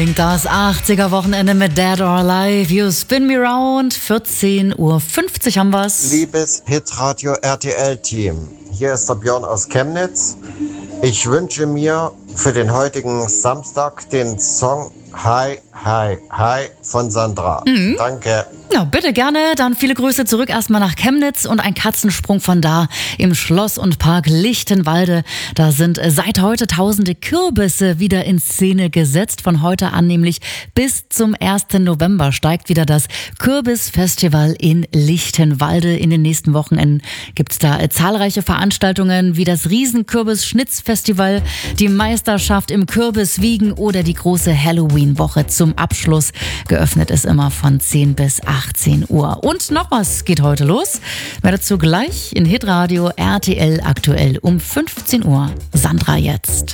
Das 80er-Wochenende mit Dead or Alive, You Spin Me Round, 14:50 Uhr haben wir's. Liebes Hitradio RTL-Team, hier ist der Björn aus Chemnitz. Ich wünsche mir für den heutigen Samstag den Song Hi, Hi, Hi von Sandra. Danke. Ja, bitte gerne. Dann viele Grüße zurück erstmal nach Chemnitz und ein Katzensprung von da im Schloss und Park Lichtenwalde. Da sind seit heute tausende Kürbisse wieder in Szene gesetzt. Von heute an nämlich bis zum 1. November steigt wieder das Kürbisfestival in Lichtenwalde. In den nächsten Wochenenden gibt's da zahlreiche Veranstaltungen wie das Riesenkürbis-Schnitzfestival, die Meisterschaft im Kürbiswiegen oder die große Halloween-Woche zum Abschluss. Geöffnet ist immer von 10 bis 18 Uhr. Und noch was geht heute los. Mehr dazu gleich in Hitradio RTL aktuell um 15 Uhr. Sandra jetzt.